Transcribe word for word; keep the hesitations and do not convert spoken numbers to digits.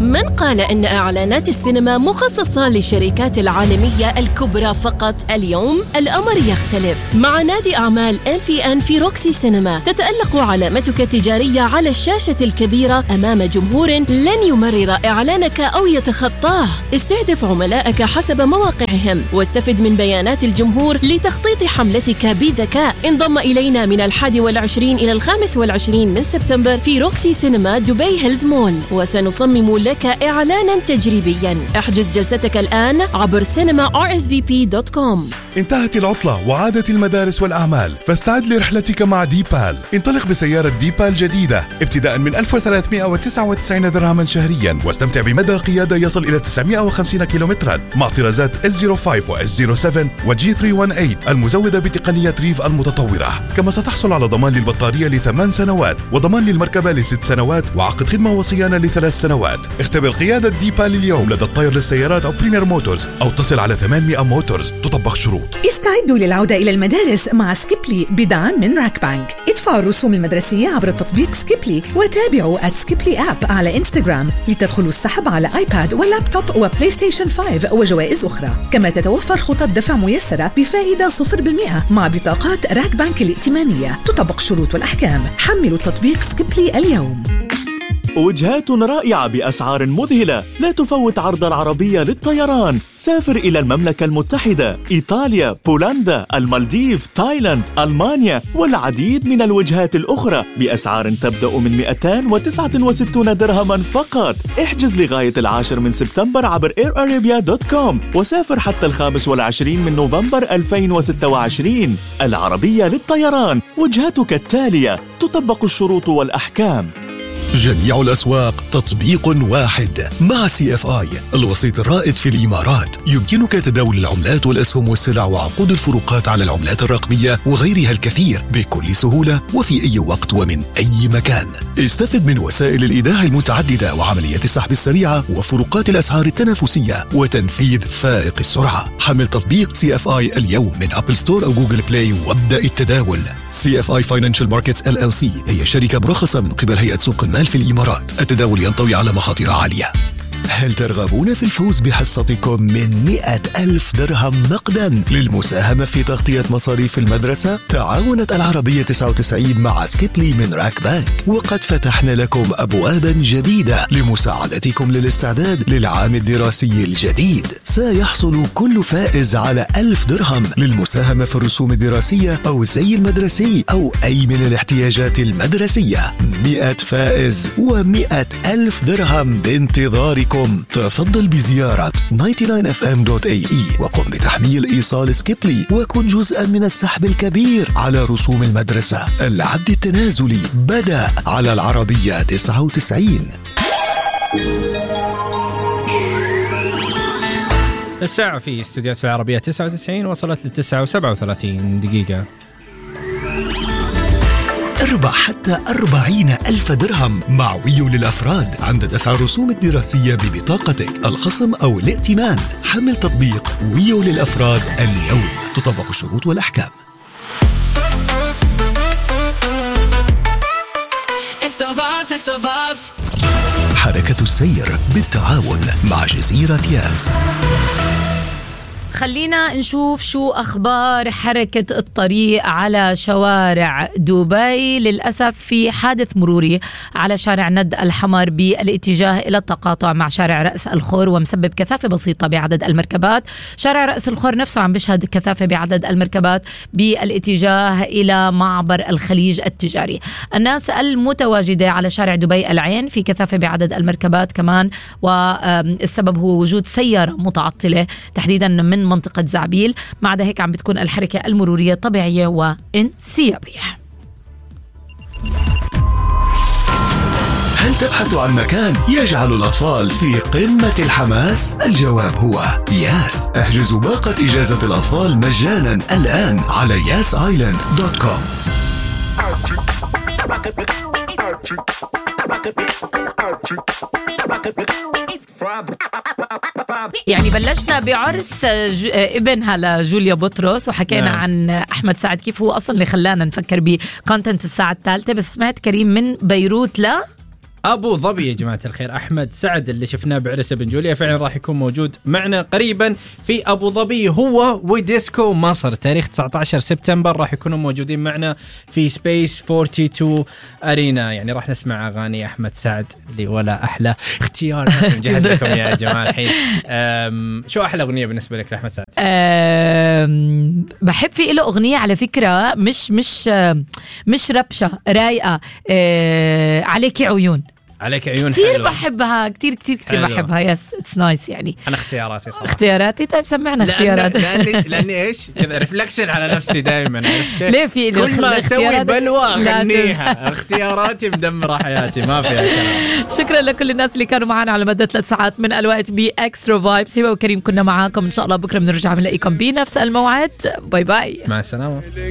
من قال أن إعلانات السينما مخصصة للشركات العالمية الكبرى فقط؟ اليوم الأمر يختلف. مع نادي أعمال إم بي إن في روكسي سينما تتألق علامتك التجارية على الشاشة الكبيرة أمام جمهور لن يمرر إعلانك أو يتخطاه. استهدف عملائك حسب مواقعهم واستفد من بيانات الجمهور لتخطيط حملتك بذكاء. انضم إلينا من الحادي والعشرين إلى الخامس والعشرين من سبتمبر في روكسي سينما دبي هيلز مول، وسنصمم لك إعلانا تجريبيا. احجز جلستك الآن عبر سينما آر إس في بي دوت كوم. انتهت العطلة وعادت المدارس والأعمال، فاستعد لرحلتك مع ديبال. انطلق بسيارة ديبال جديدة ابتداء من ألف وثلاثمائة وتسعة وتسعين درهما شهريا، واستمتع بمدى قيادة يصل إلى تسعمائة وخمسين كيلومترا مع طرازات إس صفر خمسة و إس صفر سبعة و جي ثلاثمائة وثمانية وعشرين المزودة بتقنية ريف المتطورة. كما ستحصل على ضمان للبطارية لثمان سنوات وضمان للمركبة لست سنوات وعقد خدمة وصيانة لثلاث سنوات. اختبر قيادة ديبال اليوم لدى الطير للسيارات أو بريمير موتورز أو اتصل على ثمانمائة موتورز. تطبق شروط. استعدوا للعودة إلى المدارس مع سكيبلي بدعم من راك بانك. ادفعوا الرسوم المدرسية عبر التطبيق سكيبلي وتابعوا سكيبلي آب على إنستغرام لتدخلوا السحب على آيباد ولابتوب وبلاي ستيشن خمسة وجوائز أخرى. كما تتوفر خطط دفع ميسرة بفائدة صفر بالمئة مع بطاقات راك بانك الائتمانية. تطبق شروط والأحكام. حملوا التطبيق سكيبلي اليوم. وجهات رائعة بأسعار مذهلة. لا تفوت عرض العربية للطيران. سافر إلى المملكة المتحدة، إيطاليا، بولندا، المالديف، تايلاند، ألمانيا والعديد من الوجهات الأخرى بأسعار تبدأ من مئتين وتسعة وستين درهما فقط. احجز لغاية العاشر من سبتمبر عبر إير أرابيا دوت كوم وسافر حتى الخامس والعشرين من نوفمبر ألفين وستة وعشرين. العربية للطيران، وجهتك التالية. تطبق الشروط والأحكام. جميع الأسواق تطبيق واحد مع سي إف آي، الوسيط الرائد في الإمارات. يمكنك تداول العملات والأسهم والسلع وعقود الفروقات على العملات الرقمية وغيرها الكثير بكل سهولة وفي أي وقت ومن أي مكان. استفد من وسائل الإيداع المتعددة وعملية السحب السريعة وفروقات الأسعار التنافسية وتنفيذ فائق السرعة. حمل تطبيق سي إف آي اليوم من أبل ستور أو جوجل بلاي وابدأ التداول. سي إف آي Financial Markets إل إل سي هي شركة مرخصة من قبل هيئة سوق المال في الإمارات. التداول ينطوي على مخاطر عالية. هل ترغبون في الفوز بحصتكم من مئة ألف درهم نقدا للمساهمة في تغطية مصاريف المدرسة؟ تعاونت العربية تسعة وتسعين مع سكيبلي من راك بانك، وقد فتحنا لكم أبوابا جديدة لمساعدتكم للاستعداد للعام الدراسي الجديد. سيحصل كل فائز على ألف درهم للمساهمة في الرسوم الدراسية أو الزي المدرسي أو أي من الاحتياجات المدرسية. مئة فائز ومئة ألف درهم بانتظاركم. تفضل بزيارة تسعة وتسعين إف إم دوت إيه إي وقم بتحميل إيصال سكيبلي وكن جزءا من السحب الكبير على رسوم المدرسة. العد التنازلي بدأ على العربية تسعة وتسعين. الساعة في استوديوهات العربية تسعة وتسعين وصلت للتسعة وسبعة وثلاثين دقيقة. اربح حتى أربعين ألف درهم مع ويو للأفراد عند دفع الرسوم الدراسية ببطاقتك، الخصم أو الائتمان. حمل تطبيق ويو للأفراد اليوم. تطبق الشروط والأحكام. حركة السير بالتعاون مع جزيرة ياس. خلينا نشوف شو أخبار حركة الطريق على شوارع دبي. للأسف في حادث مروري على شارع ند الحمر بالاتجاه إلى التقاطع مع شارع رأس الخور ومسبب كثافة بسيطة بعدد المركبات. شارع رأس الخور نفسه عم بيشهد كثافة بعدد المركبات بالاتجاه إلى معبر الخليج التجاري. الناس المتواجدة على شارع دبي العين في كثافة بعدد المركبات كمان، والسبب هو وجود سيارة متعطلة تحديدا من منطقة زعبيل. مع ذلك عم بتكون الحركة المرورية طبيعية وانسيابية. هل تبحث عن مكان يجعل الأطفال في قمة الحماس؟ الجواب هو ياس. احجزوا باقة إجازة الأطفال مجانا الآن على ياس آيلاند دوت كوم. يعني بلشنا بعرس ابنها لجوليا بطرس وحكينا نعم. عن أحمد سعد كيف هو أصلا اللي خلانا نفكر بكونتنت الساعة الثالثة. بس سمعت كريم من بيروت لا أبو ظبي يا جماعة الخير. أحمد سعد اللي شفناه بعرس بن جوليا فعلا راح يكون موجود معنا قريبا في أبو ظبي، هو وديسكو مصر تاريخ تسعة عشر سبتمبر راح يكونوا موجودين معنا في سبيس اثنين وأربعين أرينا. يعني راح نسمع أغاني أحمد سعد اللي ولا أحلى اختيار مجهز لكم يا جماعة الحين. شو أحلى أغنية بالنسبة لك لأحمد سعد؟ بحب في له أغنية على فكرة مش مش مش ربشة رايقة، عليك عيون. عليك عيون كتير حلوة. بحبها كتير كتير كتير حلوة. بحبها. يس اتس نايس يعني. أنا اختياراتي صراحة. اختياراتي طيب سمعنا لأن اختيارات. لأني لأني إيش كذا ريفلكشن على نفسي دائما. ليه في كل ما أسوي بلوى أغنيها. اختياراتي مدمرة حياتي ما فيها كلام. شكرا لكل الناس اللي كانوا معنا على مدة ثلاث ساعات من الوقت بإكسترا فايبس. هبة وكريم كنا معاكم، إن شاء الله بكرة بنرجع بنلاقيكم بنفس الموعد. باي باي، مع السلامة.